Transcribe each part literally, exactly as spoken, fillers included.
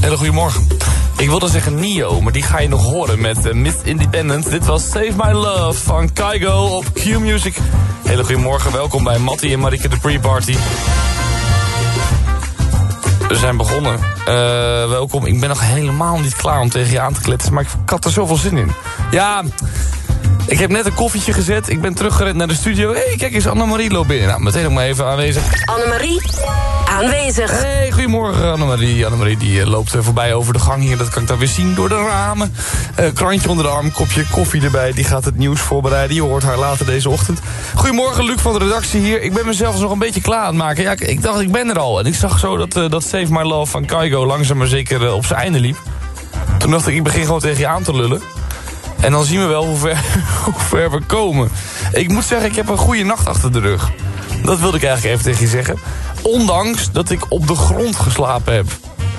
Hele goedemorgen. Ik wilde zeggen Nio, maar die ga je nog horen met uh, Miss Independent. Dit was Save My Love van Kygo op Q-Music. Hele goedemorgen, welkom bij Mattie en Marieke de Pre-Party. We zijn begonnen. Uh, welkom, ik ben nog helemaal niet klaar om tegen je aan te kletsen, maar ik had er zoveel zin in. Ja, ik heb net een koffietje gezet, ik ben teruggerend naar de studio. Hé, hey, kijk eens, Annemarie loopt binnen. Nou, meteen nog maar even aanwezig. Annemarie, aanwezig. Hey, goedemorgen Annemarie. Annemarie die uh, loopt uh, voorbij over de gang hier, dat kan ik dan weer zien door de ramen. Uh, krantje onder de arm, kopje koffie erbij, die gaat het nieuws voorbereiden. Je hoort haar later deze ochtend. Goedemorgen, Luc van de redactie hier. Ik ben mezelf nog een beetje klaar aan het maken. Ja, ik, ik dacht, ik ben er al. En ik zag zo dat, uh, dat Save My Love van Kygo langzaam maar zeker uh, op zijn einde liep. Toen dacht ik, ik begin gewoon tegen je aan te lullen. En dan zien we wel hoe ver, hoe ver we komen. Ik moet zeggen, ik heb een goede nacht achter de rug. Dat wilde ik eigenlijk even tegen je zeggen. Ondanks dat ik op de grond geslapen heb.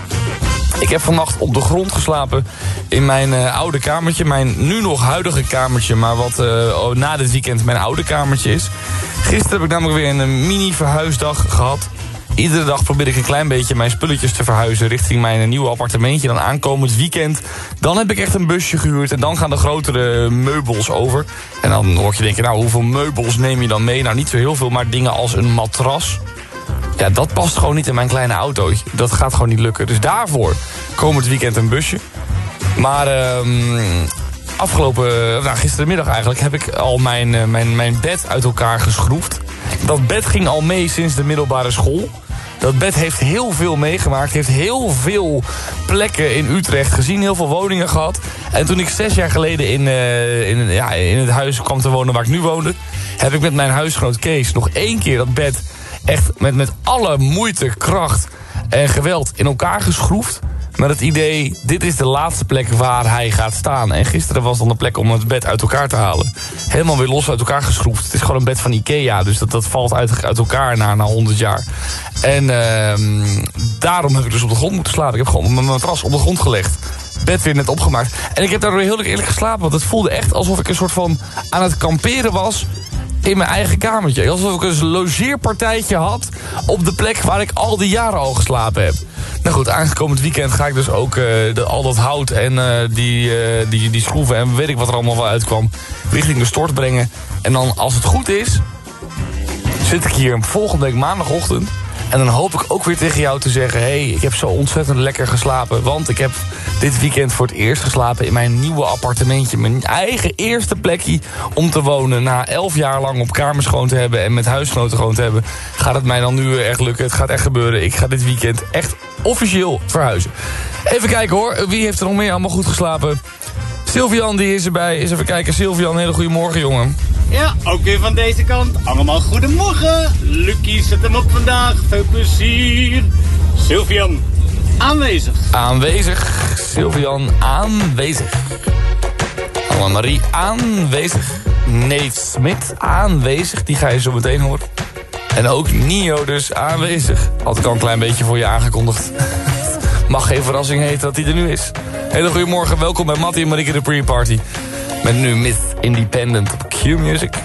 Ik heb vannacht op de grond geslapen in mijn uh, oude kamertje. Mijn nu nog huidige kamertje, maar wat uh, na dit weekend mijn oude kamertje is. Gisteren heb ik namelijk weer een mini verhuisdag gehad. Iedere dag probeer ik een klein beetje mijn spulletjes te verhuizen richting mijn nieuwe appartementje. Dan aankomend weekend, dan heb ik echt een busje gehuurd en dan gaan de grotere meubels over. En dan hoor je denken, nou hoeveel meubels neem je dan mee? Nou niet zo heel veel, maar dingen als een matras. Ja, dat past gewoon niet in mijn kleine auto. Dat gaat gewoon niet lukken. Dus daarvoor komend weekend een busje. Maar um, afgelopen, nou gisterenmiddag eigenlijk, heb ik al mijn, uh, mijn, mijn bed uit elkaar geschroefd. Dat bed ging al mee sinds de middelbare school. Dat bed heeft heel veel meegemaakt. Heeft heel veel plekken in Utrecht gezien. Heel veel woningen gehad. En toen ik zes jaar geleden in, uh, in, ja, in het huis kwam te wonen waar ik nu woonde, heb ik met mijn huisgenoot Kees nog één keer dat bed echt met, met alle moeite, kracht en geweld in elkaar geschroefd. Met het idee, dit is de laatste plek waar hij gaat staan. En gisteren was dan de plek om het bed uit elkaar te halen. Helemaal weer los uit elkaar geschroefd. Het is gewoon een bed van Ikea, dus dat, dat valt uit, uit elkaar na, na honderd jaar. En uh, daarom heb ik dus op de grond moeten slapen. Ik heb gewoon mijn matras op de grond gelegd. Bed weer net opgemaakt. En ik heb daardoor heel eerlijk geslapen, want het voelde echt alsof ik een soort van aan het kamperen was in mijn eigen kamertje. Alsof ik een logeerpartijtje had op de plek waar ik al die jaren al geslapen heb. Nou goed, aangekomend weekend ga ik dus ook uh, de, al dat hout en uh, die, uh, die, die schroeven en weet ik wat er allemaal wel uitkwam richting de stort brengen. En dan, als het goed is, zit ik hier volgende week maandagochtend. En dan hoop ik ook weer tegen jou te zeggen, hé, hey, ik heb zo ontzettend lekker geslapen. Want ik heb dit weekend voor het eerst geslapen in mijn nieuwe appartementje. Mijn eigen eerste plekje om te wonen. Na elf jaar lang op kamers gewoon te hebben en met huisgenoten gewoon te hebben, gaat het mij dan nu echt lukken. Het gaat echt gebeuren. Ik ga dit weekend echt officieel verhuizen. Even kijken hoor, wie heeft er nog meer allemaal goed geslapen? Sylvian, die is erbij. Eens even kijken. Sylvian, hele goede morgen, jongen. Ja, ook weer van deze kant. Allemaal goedemorgen. Lucky zet hem op vandaag. Veel plezier. Sylvian, aanwezig. Aanwezig. Sylvian, aanwezig. Annemarie, aanwezig. Nate Smit, aanwezig. Die ga je zo meteen horen. En ook Nio dus aanwezig. Had ik al een klein beetje voor je aangekondigd. Mag geen verrassing heten dat hij er nu is. Hele goedemorgen, welkom bij Mattie en Marieke de Pre-Party. Met nu Miss Independent op Q-Music.